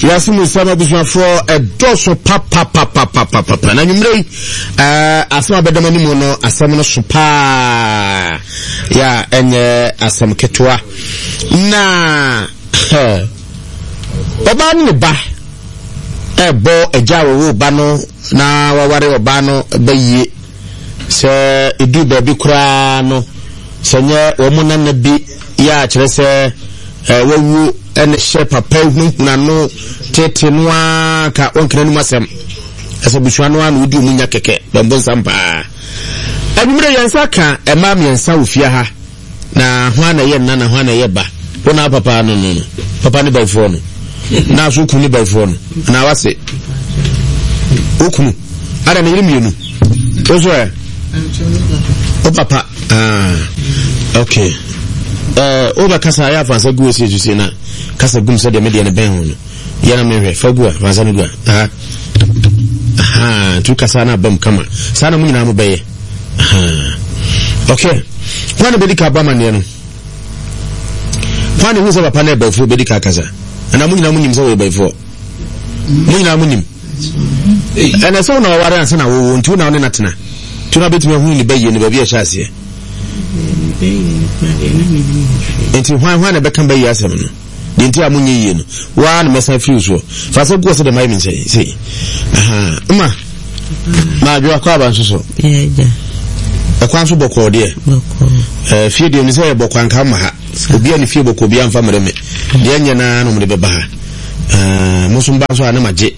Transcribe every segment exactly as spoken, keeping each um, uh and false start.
Yasimu sama busuafo edoso papa papa papa papa na nyumrei eh asema bedama ni mono asem no sopa ya enye asem ketwa na baba ni ba ebo eja wo ba no na waware oba no bayi se edu ba bi kura no senye wo mona na bi ya kire se wawu ene she papa hunhuna no tete no aka onkra no masem asa bushwa no anu di munya keke bambo sampa adumre yansa ka ema miensa ofia ha na ho ana ye nna na ho ana ye ba wona papa no no papa ni baifo no na so ku ni baifo no na wase okunu ara na yiri mienu ozo e o papa ah okay eh oba kasa ya fansa guo se ju se na kasa gum se de media ne ben hono yana mehwe fagua fansa ne gua ah aha tu kasa na bam kama sana munyina mo beye aha okay kwana bedika ba mane no kwana hu se papa na bafo bedika kasa ana munyina munyim se we bafo munyina munyim ana so na ware ansa na wo ntu na ne natena tu na betime hu ni beye ne ba bi a hyase enti hwan hwan na bekan bayi asem no de enti amunye yie no wa na mesa fi so fa so go so de mai min sei sei aha ma ma jo akwa ba nso eh ja akwa nso boko de boko eh fie de mi sei boko anka ma ha obi ani fie boko bi anfa mere me de anya na no me be ba ha eh musum ba so ana maje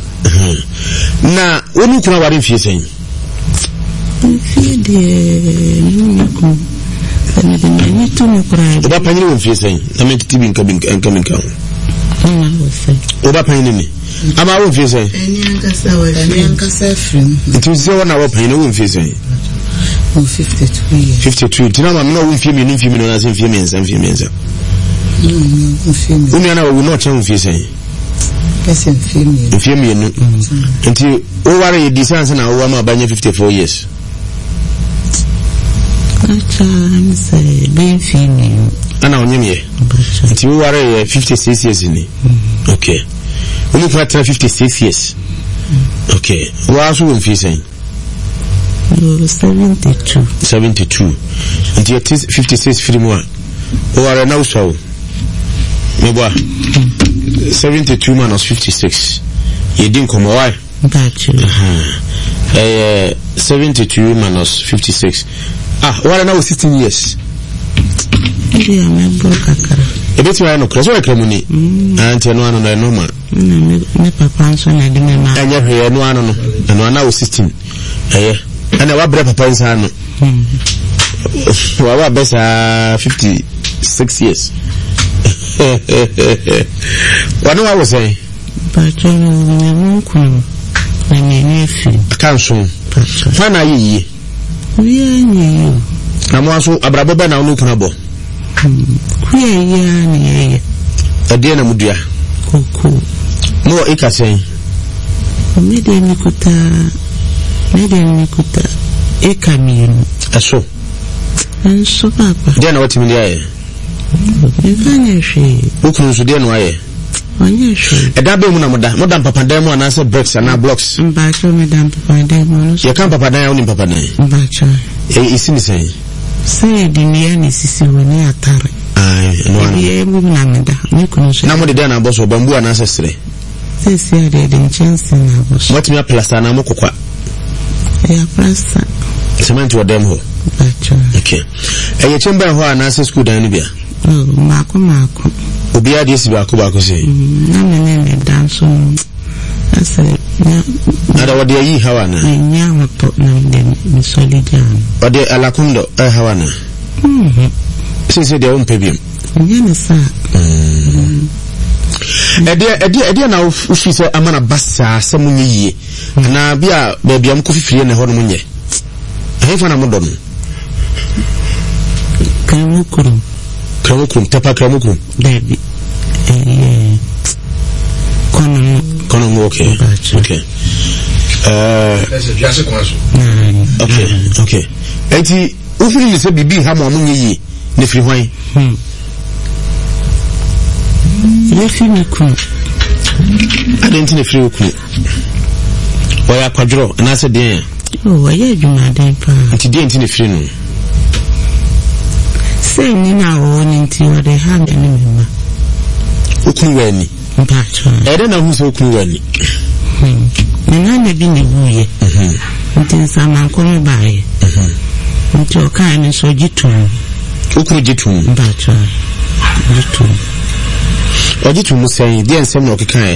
na woni kuna ware fie sei fie de nuko ni tu no kura oba panyi won fie sen na me tv nka bin nka bin ka oba panyi ni ama won fie sen eni anka sa wa eni anka sa film itu se wona wo panyi won fie sen fifty-two years fifty-two tina ma me no won fie mi ni fie mi no na se fie mi nsa fie mi nsa mm won fie mi uni ana wo no cha won fie sen person fie mi fie mi no enti o ware di sense na wo ma banya fifty-four years acha nse ben fini ana onyemye nti wo ware fifty-six years ni okay uni kwa tra fifty-six years okay wa so won fi sen seventy-two seventy-two nti it is fifty-six frimo o ware na usawo mebwa seventy-two minus fifty-six yedin komo why gotcha eh seventy-two minus fifty-six ah wala na sixteen years ndio amebro kakara ebeti wa no kroso wa kramuni anti no ano na normal ne papa nso na de me ma anya hwe no ano no no na sixteen eh ana wa bre papa nsa no wa wa besa fifty-six years wanu wa say but no no kun na me fi kanso fa na yi we anyi na mo aso abrabo be na onu kuna bo we ya ni ya ade na mudua koko mo ikasen me de nikuta me de nikuta ekamiru aso anso papa de na watimi dia ye ifanye shi ukunu so de no aye anya shi eda be mu na moda moda papa dan mu ana se bricks ana blocks mba cho me dan papa dan mu ye kan papa dan ya woni papa dan mba cho e isi mi sen se di ni ani sisi woni atare ai no an ye mu na meda ni kunu so na mo de dan na boso bambu ana se sere sisi ade de chance na boso what me plaster na mo kokwa ya plaster cement wo dem ho mba cho okay e ye chemba ho ana se school dan ni bia oh mako mako obi ade si ba ko ba ko se na me ne me dan so asa na ada wode yi hawana nya hoto na de mi solidan wode alakundo eh hawana mhm sisi de on pebiem nya ne sa mm ede ede ede na ufi se amana basa samunye yie na bia ba bia mko fifire na ho no munye hefa na modom kamukuru kamukuru tapa kamukuru baby eh kono kono okay okay eh just kwaso okay okay enti ufiri ni se bibi ha mo munye yie ne firi hwan hmm ye fi mi ku I didn't need free cook. Or a quadro, and I said, dear. Oh, I had you, madam. But you didn't need free no. Say, Nina, or into the hand anymore. Ukuweni. I don't know who's Ukuweni. And I never been a boy. Until someone come by. Until kindness or jitu. Ukujitu. But, jitu. Or jitu must say, dear, some of the kind.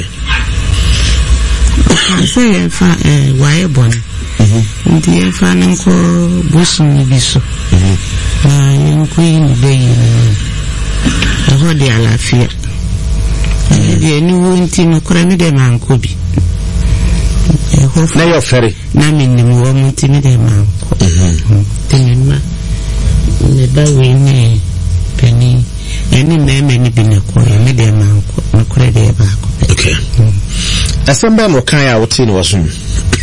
I say, why born? Dear Fanning call Bosom Bisso. My queen, baby. I heard the Alafia. The new team of Cramide man could be. Now you're ferry. Namin the woman timid man. Tinma. Never win penny. Any name any been a quarter, made a man, no credit back. Okay. As some man will carry out in was soon.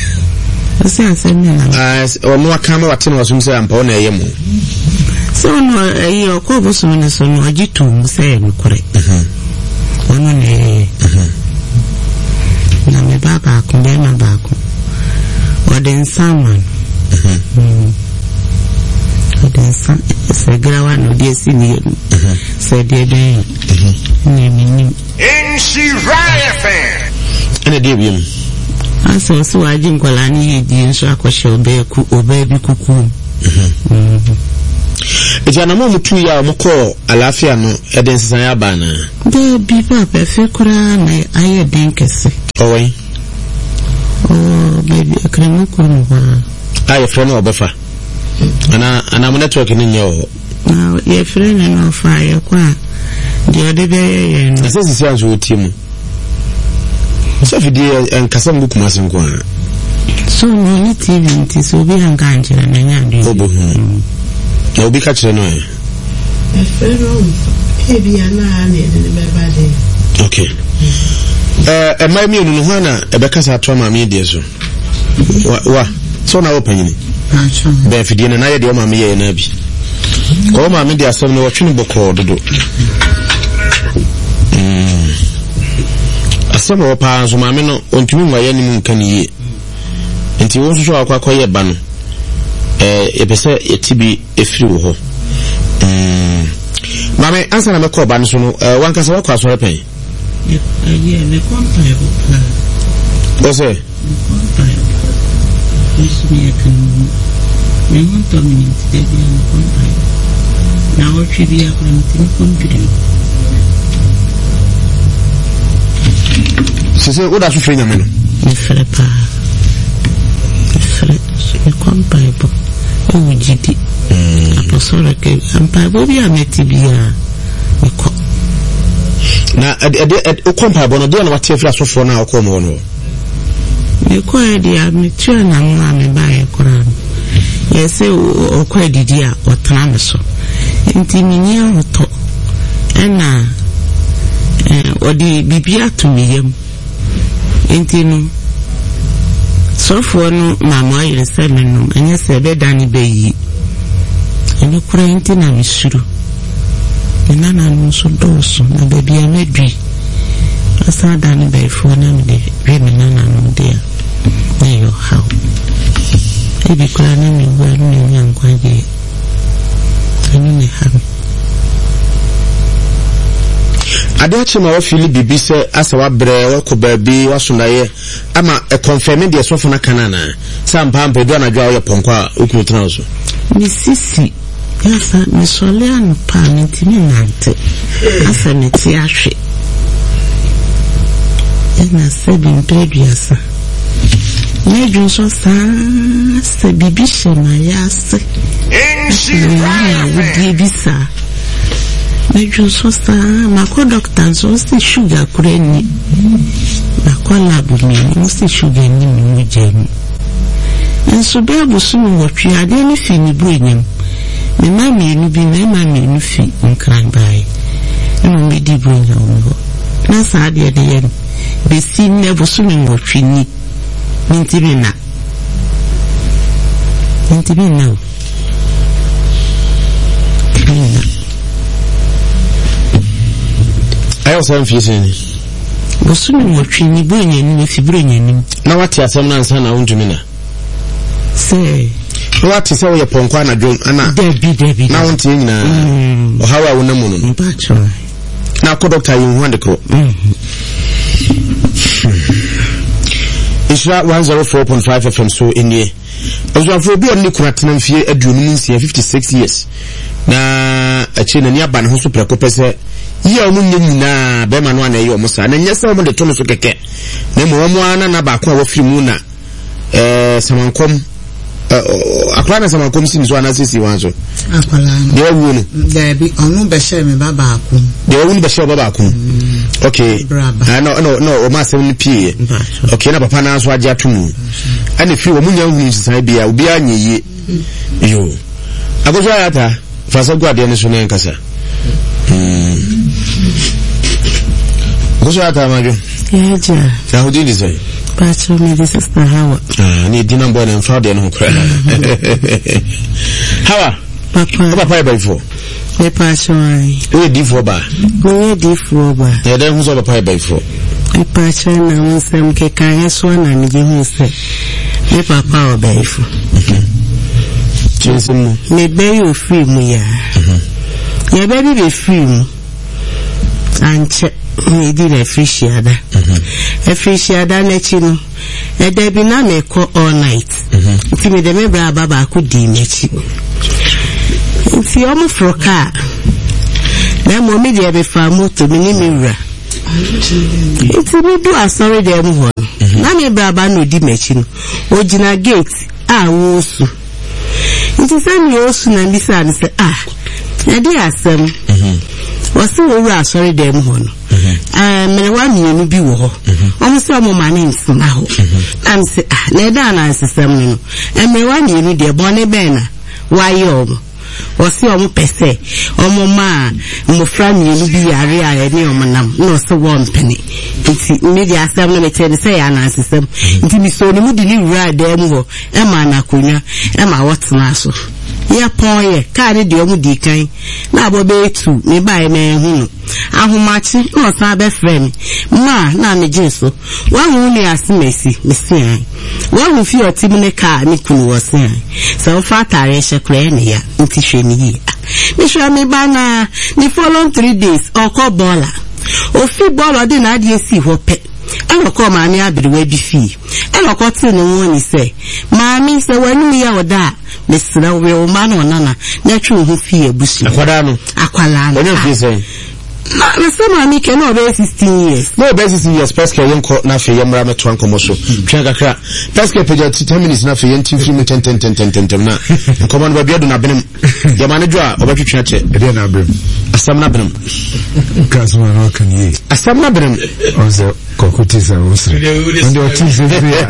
As or no camera tin was soon say I'm born a yemu. So no, your cobbles on the son or jitu say correct. One a Name Baba, Kundema Baku, or then someone. Or then some, say Grawan or dear Senior, said dear day, naming him. In she fan. And a debium. I saw so I didn't call any Dinsha shall be or baby cuckoo. It's an amount two year moko, Alafiano, Edens Sayabana. There be papa, Fekura, I had dinkers. Oh, oh, baby, a cremuku. I a friend of Buffer. And I and I'm networking in your. Now, your friend and no fire, qua. The other day, and this is yours with him. So, if you dear and Cassam book Massam. So, no T V, it is Obi and Ganjan and I am. No, be catching no. Okay. Uh, and my mean, Hana, a Becassa trauma media. So, what? So now open it. Benfidin and I do my me and Abby. All my media some watching book or do. A summer pass, my men on to my enemy can ye. And you also show a quiet ban. A person, a T B, a few. Mamma, answer my call ban, so one can walk across her pay. Yeah, the company. What's it? Yes, me, I can. Me want to mean to be on the company. Now, what should be a confident? She said, what are you feeling? Miss Philippa. The company. Oh, G D. Apostolic, and Pabobia Metibia. Now, at Okompa Bonadia, what you flash for now, come on. You call the amateur and I'm by a Koran. Yes, or quite the dear or Tramaso. Intiminia or talk. And now, or the Bibia to me. Intino. So for no, Mamma is seven, and yes, a bed Danny Bay. And you couldn't in a misuru. The Nana no so doso, na baby a medri. I saw Danny Bay for an amity, women Nana no dear. Near your house. Maybe crying me well, no young quiet. I know have. I don't know if you be say as a bre or could be was on the ama a confirming the sofana canana. Some pampe don't draw your ponqua, Ukutranso. Miss Sissy, yes, Miss Solian Panintinante, as a metiashi. And I said in previous. Major so fast, a bibisha, my ass. And she would be sir. Major so far, my co doctor, so the sugar couldn't. My collab with me, most sugar in me, Jamie. And so Babu soon what you had anything you bring him. The mammy will be my mammy in feet and cry by. And we did bring her over. That's how the end. They see never soon what we need. Intibina. Intibina. I also am facing Bosunu mo twini bo nyani ne fibro nyani. Na wati asem na nsa na wondumi na. Say. Na wati se wo ye ponko anadwo ana. Debi debi. Na wonti nyina. O hawa wo namu no. Mpacho. Na ko doctor yin hu andekro. Mhm. Isra one oh four point five F M so enie. Ozuafo bi oni kuratena mfie aduonu nsia fifty-six years. Na achi na ni aba ne ho so preko pese ye omu nyina be ma no ana ye omu sa na nyesa omu de tono so keke. Na mo omu ana na ba ko a wo firi mu na eh samankom akwala na samankom si nso ana sisi wanso. Akwala. De wu no. There be onu be share me baba aku. De wu no be share baba aku. Okay. Ah no no no o ma sem ni pie. Okay na papa na so age atomu. Ani fi wo munya hu nsisan bia obi anyeye. Yo. Agozo ayata fasa guade ne so na nkasa. Mm. Agozo ayata majo. Yaja. Ya hodi ni sai. Pacho me this is the Hawa. Ah ni dina mbo na mfa de no kra. Hawa. Papa. Papa by four. Me pacho ai. We di four ba. Me di four ba. Ya da hu so papa by four. Me pacho na unsem ke kan so na me je hu se. Me papa o by four. Chinsimu. Me be you free mu ya. Mhm. Ya be be free mu. Anche me di le free shiada. Mhm. E free shiada na chi no. E de bi na me ko all night. Mhm. Ti me de me bra baba ku di me chi. Ti omo froka. Na mo me de be fa moto me ni me wra. Ti me do asori de mu ho. Na me bra ba no di me chi no. O gina gate a wo su. Nti se mi osu na bisa ni se ah. E di asem. Mhm. Wasi wo wra asori de mu ho no. Eh me wa mi enu bi wo ho. Omo se omo ma ni nsina ho. Am se ah na da na asesem ni no. E me wa ni enu de bo ne be na. Wa yo omo. Wasi omo pese. Omo ma mo fra mi enu bi yare a ni omo nam. No se wo mpene. Nti me di asem no me te ne se ya na asesem. Nti mi so ni mu di ni wra de mu ho. E ma na konya. E ma wotena so. Ya poye ka ni de omu di kan na abobe etu me bae na ehunu ahomachi no sa be frame ma na me jinso wa hu ni asimesi mesian wa hu fi otim ne ka ni kunu wosen so fa tare shekre ne ya nti hwe ni yi me hwe me ba na ni follow three days okobola o fi bolo di na ade esi ho pe eloko ma mi abiriwe bi fi eloko ti ni won ni se ma mi se wani mi ya oda mesra we o ma no nana na twu ho fi ebusu Akwada no. Akwala no. Onye fi say. Na na se ma mi ke no be sixteen years. No be sixteen years parce que yenko na fe yemra meto anko moso. Twa kakra. Parce que peja ten minutes na fe yenti free me ten ten ten ten ten ten na. Nkomo no ba bia do na benem. Yamane jo a obetwetwa che. E dey na benem. Asam na benem. Kasuma no kan yi. Asam na benem. Onse kokutisa usre. Onde otise bia.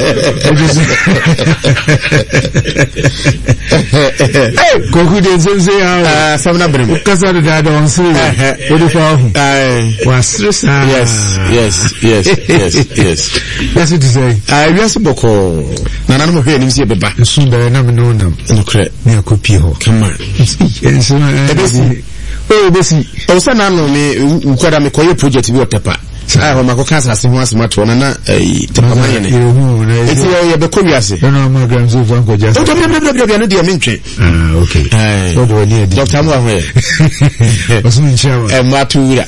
Eh kokude zenze ya. Asam na benem. Kasa da da onse. Odi fa hu. Ai. Wasresa. Yes, yes, yes, yes, yes. That's what you say. Ah, yes boko. Na na mo hwe ni msie beba. Nsunda na me no nam. Nokre. Me akopi ho. Come on. Enso na. Oh, besi. O sa na no me ukwada me koye project bi otepa. Ah, ho makoka asase ho asema to na na eh tepa ma yene. Eti ye be ko wiase. No ma gram so fan ko jase. O to bla bla bla no de mentwe. Ah, okay. So do ni edi. Doctor Mo ahwe. Osun nchawa. Eh ma tu wura.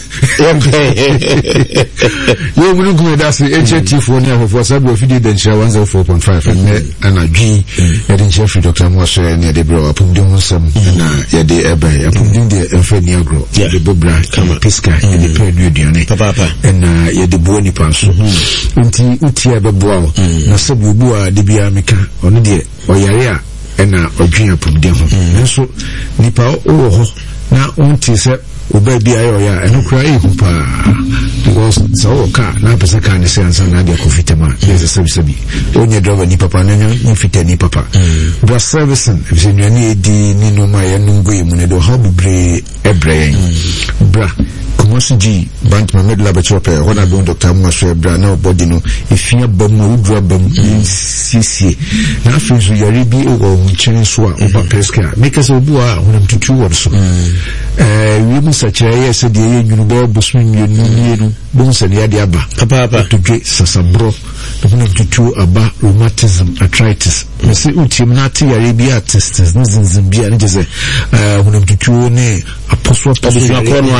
Yo bulu ku da se H T four ni afofo sabu ofidi den nchawa one oh four point five and na dwi e den nchawa Doctor Mo so ni de bro apum de ho sam na ye de eba apum de enfa ni agro de bobra kama piska e de pe du aduane. Papa papa. Na ye de bo nipa so nti utia beboa wo na sabu obu a de bia meka ono de oyare a ena odwia pomde ho nso nipa o ho na onti se oba bia yo ya eno kura e kupa because so ka na pesa ka ne sense na de kofitema yes sabi sabi onye driver ni papa na ni fita ni papa bra servicing if you ni di ni no ma ye nungo e mu ne do how bebre ebre bra Kumasi G Bantama Medla Bachope wana be Doctor Amwase bra na body no efia bam na udra bam sisi na afinzo yare bi o nchen so a oba peska make us obu a honam tutu wor so eh wi mu sacha yes de ye nyunu be bosmi mienu mienu bon se ne ade aba papa papa to ge sasabro honam tutu aba rheumatism arthritis me se utim na te yare bi arthritis nzinzin bi ane jeze eh honam tutu ne apostle apostle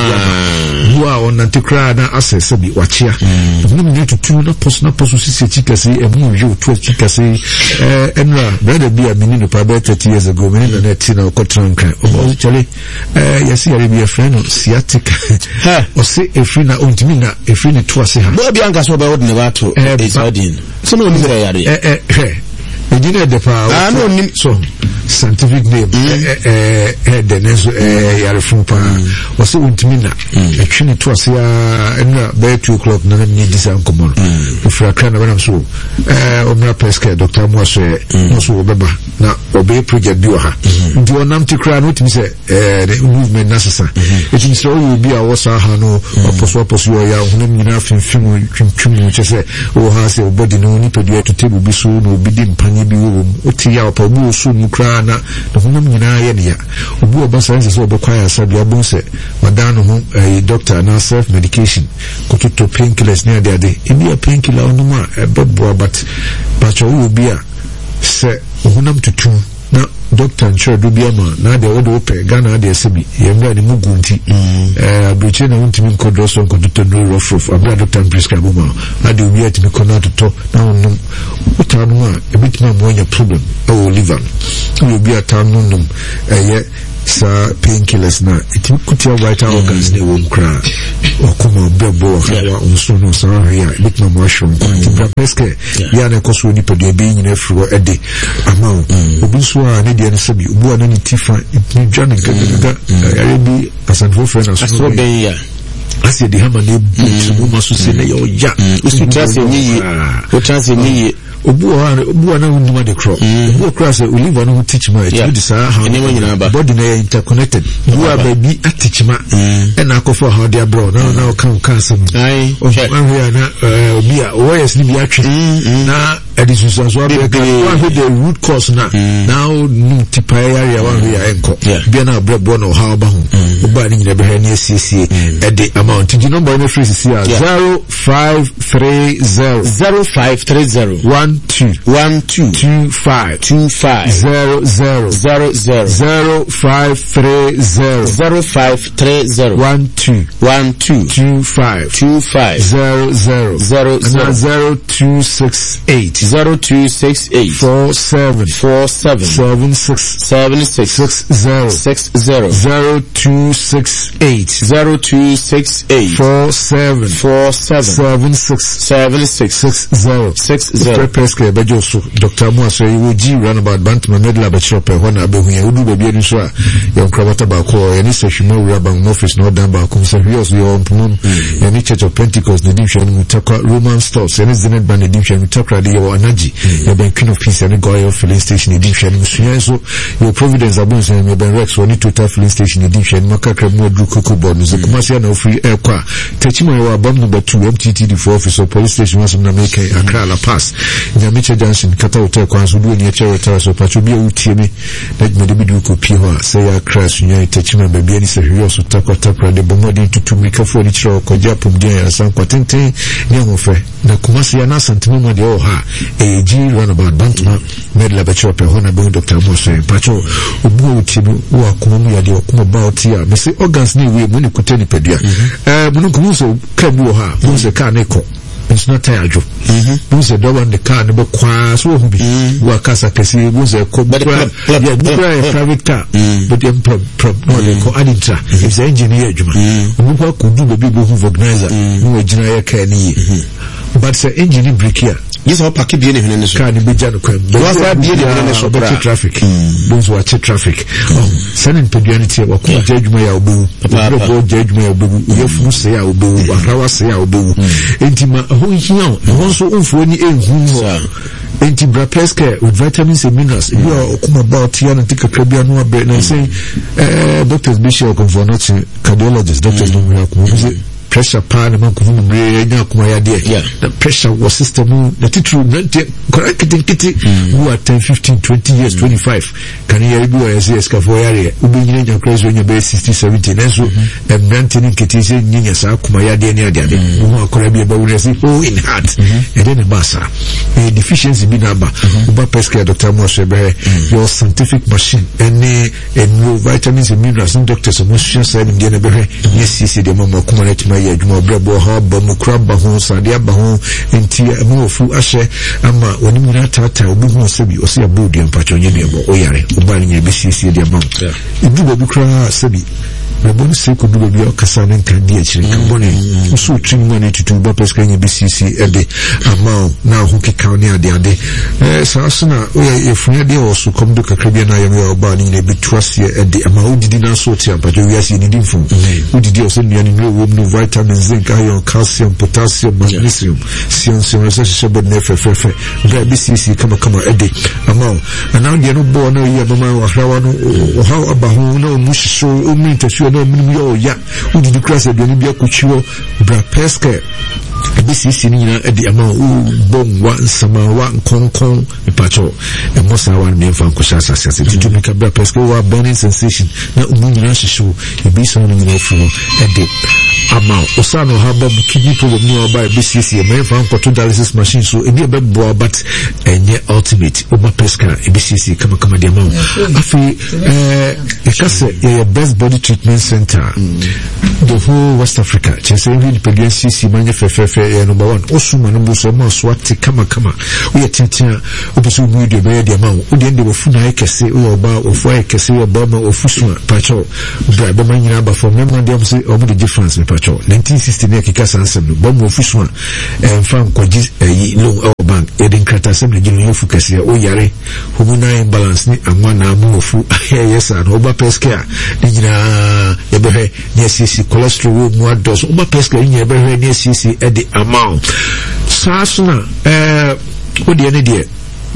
Wua on antikra na asese bi wachia no me tutu na poso na poso sisi chikase emu yo to chikase eh enra brother bi a mini no pa be thirty years ago mini na net na okotran kan o chale eh yesi yare bi a friend sciatic ha o se efri na ontimi na efri ne to ase ha bo bi anka so ba wod ne ba to e sadin so no ni yare eh eh eh Engineer the power. Ah no, so scientific name. Eh eh eh the next eh yare fumpa. Was it untimina? Actually, it was ya enra by two o'clock. Na na ni disa nkomo. Ufra kana bana so. Eh omra peske Doctor Amwase so obeba na obe project bi wa ha. Ndi onam ti kra no timi se eh the movement nasasa. It is so you be a wasa ha no oposo oposo ya hunam nyina finfim twintwim chese o ha se body no ni pedua to table bi so no bi di mpanye bi wo oti ya opo so mu kra na no hunam nyina ye ne ya obu obasa nse so obekwa ya sabi abon se wadan ho eh doctor na self medication kototo painkillers ne ade ade ebi a painkiller no ma ebebo but but wo bi a se hunam tutu na doctor nsure do bia ma na de wodo pe Ghana de sebi yemra ni mugunti eh abroche na untimi nkodo so nkodo no rough rough abra doctor prescribe ma na de obi atimi kona to na onum utanu a ebitima mo nya problem o liver obi atanu num eh sa painkillers na itimi kutia vital organs ne wo nkra okuma bebo hawa unso no sa ya ebitima mo ahwo nkodo preske ya na koso ni pede be nyina furo ede ama obi so a ne de sebi ubu ana ni tifa ni jana gaga ya bi asanfo friend aso so be ya asi de hama ne bu maso se na yo ya usu trase ni o trase ni obu ana obu ana nduma de cro obu cross oliver no teach ma it be sa how body na interconnected you are baby teach ma e na akofo how they bro na na kan kan sam ai o here na obi a o yes ni bi atwe na edition so be the root cause na now no tipa area one here enko bi na brebo no how ba ho oba ni nyina be ha ni asiesie e de amount di number no free C R zero five three zero zero five three zero one two one two two five two five zero zero zero zero zero five three zero zero five three zero one two one two two five two five zero zero zero zero zero two six eight zero two six eight four seven four seven seven six seven six six zero six zero zero two six eight zero two six eight four seven four seven seven six seven six six zero six zero. Preske bejo so Doctor Amwase you G roundabout Bantama Medla Bachope hona abehu ye udu baby enu so a ye nkrabata ba ko ye ni sehwima wura ban office no dan ba ko se hwios ye ompum ye ni Church of Pentecost the division mutakwa Roman stores ye ni Zenit ban the division mutakwa de ye anaji ye ben Queen of Peace ye ni Goyo filling station the division musuya so ye Providence abon se ye ben Rex woni Total filling station the division makakra mu adru koko board no kumasi na free air kwa techima ye wa bam number two M T T D for office of police station was na make Accra La Pass Nyamiche Johnson kata hotel kwa nso duo ni eche hotel so pacho bia utie mi na dwumade bi du ko pie ho a say ya crash nya itachima ba bia ni se hwe so takwa takwa de bomodi tutu mikafo ni chiro ko japum dia ya san kwatenten ni amofe na kumasi ya na santimo ma de o ha e ji runabout Bantama Medla Bachope ho na be Doctor Amwase pacho obu utie bi wo akoma mu ya de okoma ba otia me say organs ni we mu ni kuteni pedua eh mu no kuso ka bi wo ha mu se ka ne ko it's not tired jo mhm say do one the car no be kwa so hu bi wa kasa kesi bu say ko yeah private car but them prob prob no they ko adintra is engineer adwuma mu kwa ko du be bo hu organizer mu agina ya ka ni but say engine break here yes o pack bi ne hene ne so car ni be jano kwa was that bi ne hene ne so bra traffic bonzo wa traffic oh sending peduanity wa ko adwuma ya obu bro adwuma ya obu yefu se ya obu arawa se ya obu entima ho hia ho so onfo ni enhu ho enti bra peske with vitamins and minerals you are come about here and take a crabia no bread and say uh doctors be sure come for not cardiologists doctors don't know pressure pan man ko mu bre nya kuma ya de the pressure was system the titru correct kitty who are ten fifteen twenty years twenty-five can you do as yes ka for yare ubi nyina nya crazy when you be sixty seventy and so e brantin kitty say nyinya sa kuma ya de ne ade ade who akora bi ba we say oh in heart and then basa a deficiency bi na ba uba peske doctor mo shebe your scientific machine any and vitamins and minerals and doctors mo share say dem de be yes yes de mo kuma na tima ya dwuma brabo ha ba mu kraba ho sade aba ho enti mu ofu ahye ama woni mu na tata obi ho sebi o se ya bodu empacho nye de bo o yare oba ni be sisi de ma idu bo bi kra sebi brabo ni se ko du bi o kasa ne kan di akire kan bone so trim money to ba peska nye be sisi e de ama na ho ke ka ni ade ade eh sa asuna o ya efunya de o so kom do kakra bi na ya me oba ni ne bi twase e de ama o didi na so ti empacho wi asi ni dimfo o didi o se ni ani no wo no vitamin zinc iron calcium potassium magnesium sian sian so se bod ne fe fe fe ga B C C kama kama ede ama ana de no bo na ya mama wa hrawa no o ha abahu na o mushiso o mintasio na o minmu yo ya o di class de ni bia kuchiwo bra peske B C C ni na ede ama o bom wa nsama wa nkonkon ipacho e mosa wa ne fa nkusha asase ase titu mi ka bra peske wa burning sensation na o munira shisho e bi so no ni fu ede ama osano haba kidney problem ni oba B C C e me fa nkoto dialysis machine so e bi be bo but enye ultimate oba peska e B C C kama kama de ama afi eh e kase e best body treatment center the whole West Africa chese ni pedian C C manye fefefe e number one osuma no buso ma swati kama kama o ye tintia obuso mu de be de ama o de de ofu na ekese o oba ofu ekese o oba ma ofu so pacho bra be manyina ba for member dem say o mu the difference pacho nineteen sixty ne kika sansem no bom ofu so e mfa nkoji yi loan bank e de nkrata sem ne gino ofu kese o yare hormonal imbalance ni amwa na amu ofu yes and oba pesca ni gina e be he ne C C cholesterol mu ados oba pesca ni e be he ne C C e de amount sasuna eh o de ne de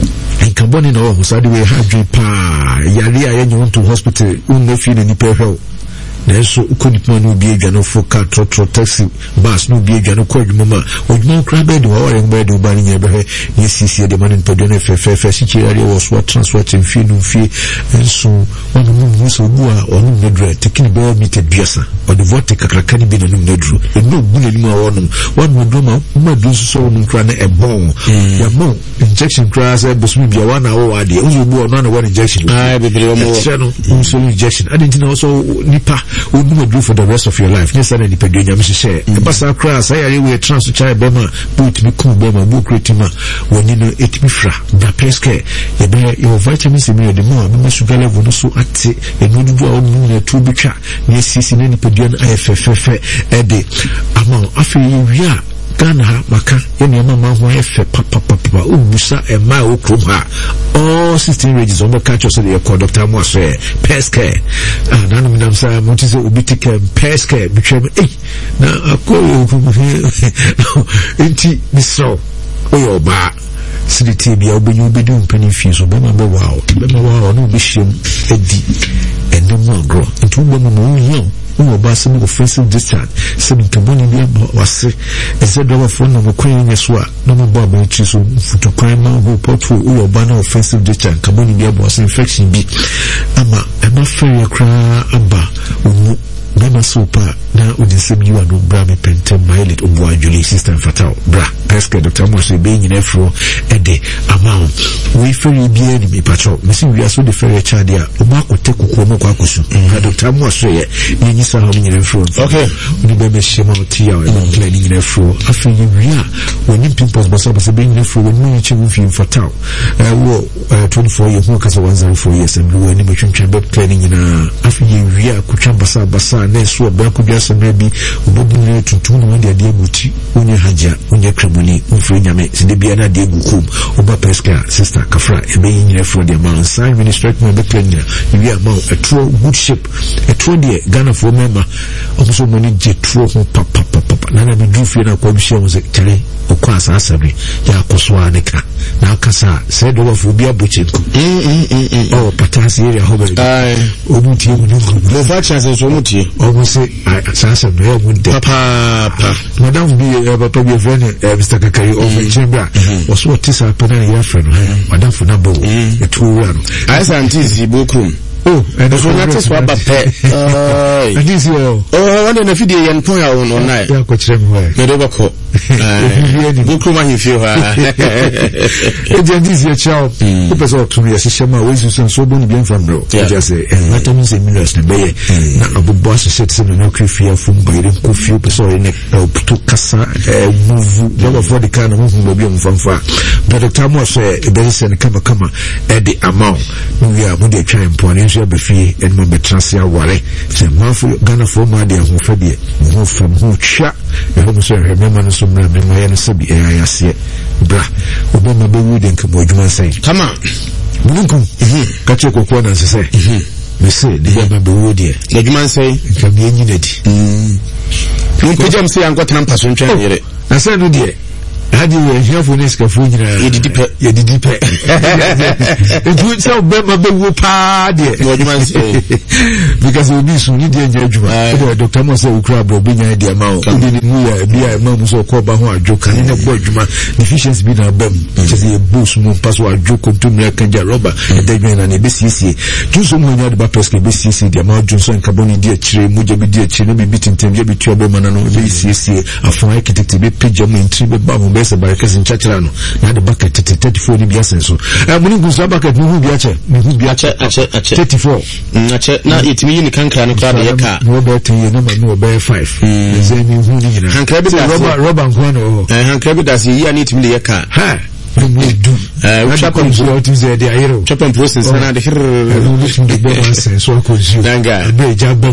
en carbon no ho sadi we hadwe pa yare a yenye to hospital un fi ni pehwe Nenso ukonipa no bi adwano fo car trotro taxi bus no bi adwano ko adwuma odwuma kra be de wa remba de ba ni be ni sisi de manin podone fe fe si chirare was what transport in fi no fi enso onu mu so bua onu medre tekini be meter biasa o de vote kakrakani bi no medru e no bu ni mu awonu wanu drama ma du so no kra na e bon ya bon injection kra say bosmi bia wa na wo ade o bu onu na one injection ah be bere mo no so injection adinti na also nipa we do for the rest of your life. Yes, I need to do your share. Basa cross, I we transfer child bema, put me cool bema, book retima, when you know it be fra, the peske, your vitamins in the more, no sugar level, no so at it, and no do our moon to be chat. Yes, is in any podium, I F F Eddie. Among after you are. Ghana maka yene mama ho efe papa papa ubusa e ma okrom ha all sixteen regions on the catch us the doctor mo so peske ah nanu minam sa mo tise obi tike peske bitwem eh na akọ enti miso oyo ba siditi bia obenyu obedu mpani fi so be ma be wow be ma wow no be shem edi enemo agro enti wo mo mo yo wo ba se mo offensive discharge se bi kaboni bia wase ese do for no kwan nyeso a no mo ba ba chi so futu kwan ma ho portfo wo ba na offensive discharge kaboni bia wase infection bi ama e ma fere kra aba wo Bema sopa na udinsebi you anu bra me pentem milet obu ajuli system fatal bra peske Doctor Mose be nyina fro ede amount we feri bia ni me pacho mesi we aso de feri chade a oba kote kuko mo kwa kusu na Doctor Mose ye ni nyisa ha nyina fro okay ni be be shema oti ya e plan ni nyina fro afi ye ria woni pimples basa basa be nyina fro woni ni chibu fi fatal eh wo twenty-four years mo kasa one hundred four years and we ni metwentwe be plan ni nyina afi ye ria kutwa basa basa nesu obanku bia semre bi obobu ne tutu no de ade aguti onye haja onye krabuni mfre nyame sinde bia na de agukum oba peska sister kafra ebe nyina fro de man sign ministrate me be planya wi ama etro good shape etro de Ghana for member obuso money je tro ho papa papa na na me du fie na kwa bi hye mo se tele okwa asasabri ya kosoa ne ka na akasa se do wafo bi abochenko mm mm mm oh patasi area ho be ai obutie mu no mo fa chance so mutie obo se asasabri ya mu de papa pa madam bi papa bi friend Mister Kakari of Chamber was what is happening here friend madam for na bo etu ura no ai santizi bokrum oh and so that is what bape eh and this yo oh one na fidie yen pon ya won na ya ko kire mu me do bako eh bokrum ahi fie ha e je this your child who person to me say shema we so so boni bien from bro just say and that means a millions na be na abubo asset se no kwifia fum bayire ko fie person ne to kasa move number for the kind of move bi mfamfa but the time was e be say kama kama e the amount we are mo dey try import ya befie en mo betrasia ware se manfo Ghana for ma de ho fadie mo fam ho twa e ho so he me man so mra me ma ya no sabi e ya se bra obo ma be wu de nkamo adwuma sai kama munkum ka che kokko na se me se de ma be wu de adwuma sai nkam ye nyina di mm ko jam se yanko trampa so ntwa yere na se no de hadi we here for this cafe nyina ye didi pe ye didi pe e do so be ma be wo pa de no adwuma say because we be so ni de nya adwuma e Doctor Mo say ukra bro be nya de ma o de ni mu ya bi a ma mu so ko ba ho adwoka ni na bo adwuma deficiency bi na bam just ye boost mu pass wa adwoko to me kan ja rubber e de gwen na ne be siesie ju so mu nya de ba peske be siesie de ma Johnson carbon di akire mu je bi di akire no bi bitintem je bi tu obo ma na no be siesie afon architect be page mu entry be ba mu bese baraka sin chachira no na de bucket thirty-four ni bia senso eh muni gusa bucket ni hu bia che ni hu bia che ache ache thirty-four ache na yetimi ni kankra no kra ye ka no be ten ye no ma no be five ze ni hu ni na kankra bi da rubber rubber nko no eh kankra bi da se yi ani timi ye ka ha no do eh we chapa so to ze de ayero chapa process na de hir no listen de be senso ko ji danga be ja bam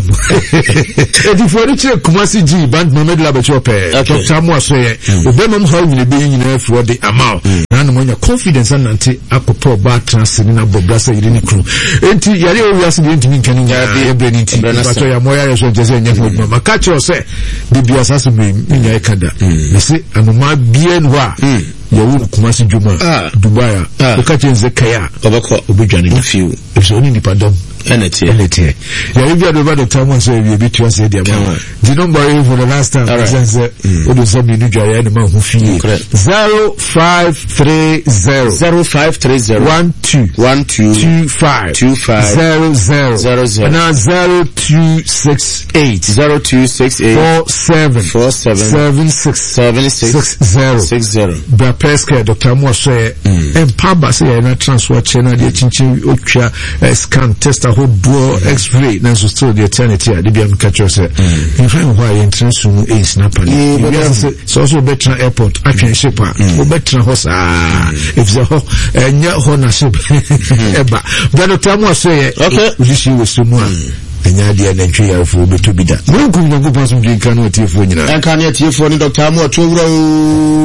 thirty-four ni che Kumasi G band Mohamed Labachope Doctor Mo so ye obemam how ni be nyina for the amount na no nya confidence and anti akopro ba trans ni na bobrasa yiri ni kru enti yare o wiase de ntimi nkani nya de ebre ni ti ba so ya moya ye so jese nya fo ma ka che o se de bia saso me nya e kada me se anoma bia no a yawu Kumasi Juma Dubai o ka che nze kaya obako obudwane no few so ni nipadom energy energy ya if you are over the time one say we be to say the amount the number for the last time say o do some ni dwa ya ni ma hu fie zero five three zero zero five three zero one two one two two five two five zero zero zero zero now zero two six eight zero two six eight four seven four seven seven six seven six six zero six zero Bra Pesca Doctor Mo say empaba say na transfer channel de chinchin otwa scan tester ho duo x-ray na so still the eternity a de bia catch you say in find why international is na pan so also better airport atwen ship a o better ho sa if the ho enya ho na ship eba but Doctor Mo say okay we see we so mu enya dia na ntwe ya fo beto bi da mo kun ngo paso bi kan o tiefo nyina en kan ya tiefo ni Doctor Mo to wura